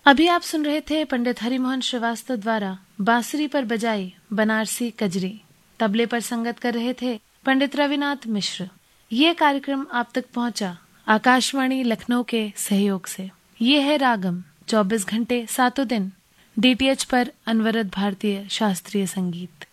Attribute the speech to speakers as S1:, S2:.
S1: अभी आप सुन रहे थे पंडित हरिमोहन श्रीवास्तव द्वारा बांसुरी पर बजाई बनारसी कजरी। तबले पर संगत कर रहे थे पंडित रविनाथ मिश्र। ये कार्यक्रम आप तक पहुंचा आकाशवाणी लखनऊ के सहयोग से। ये है रागम, 24 घंटे 7 दिन DTH पर अनवरत भारतीय शास्त्रीय संगीत।